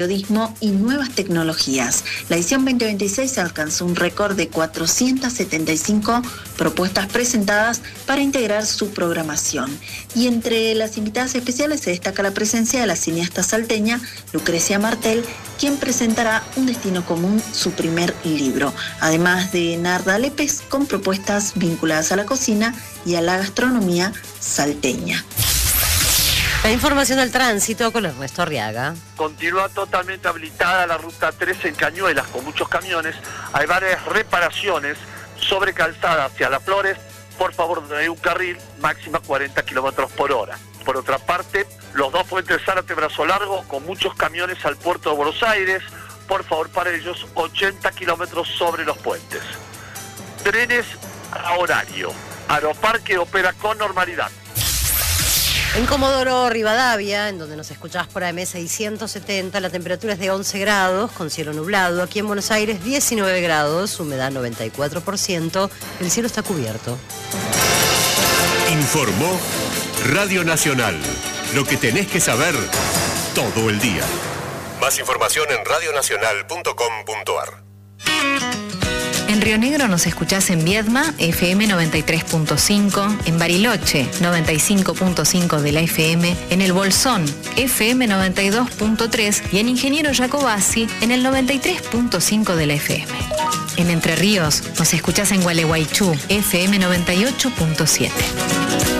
periodismo y nuevas tecnologías. La edición 2026 alcanzó un récord de 475 propuestas presentadas para integrar su programación. Y entre las invitadas especiales se destaca la presencia de la cineasta salteña Lucrecia Martel, quien presentará Un Destino Común, su primer libro, además de Narda Lépez, con propuestas vinculadas a la cocina y a la gastronomía salteña. La información del tránsito con Ernesto Arriaga. Continúa totalmente habilitada la ruta 3 en Cañuelas con muchos camiones. Hay varias reparaciones sobre calzada hacia Las Flores. Por favor, donde hay un carril, máxima 40 kilómetros por hora. Por otra parte, los dos puentes Zárate Brazo Largo con muchos camiones al puerto de Buenos Aires. Por favor, para ellos, 80 kilómetros sobre los puentes. Trenes a horario. Aeroparque opera con normalidad. En Comodoro Rivadavia, en donde nos escuchás por AM 670, la temperatura es de 11 grados, con cielo nublado. Aquí en Buenos Aires, 19 grados, humedad 94%, el cielo está cubierto. Informó Radio Nacional. Lo que tenés que saber todo el día. Más información en radionacional.com.ar. En Río Negro nos escuchás en Viedma, FM 93.5, en Bariloche, 95.5 de la FM, en El Bolsón, FM 92.3 y en Ingeniero Jacobasi, en el 93.5 de la FM. En Entre Ríos nos escuchás en Gualeguaychú, FM 98.7.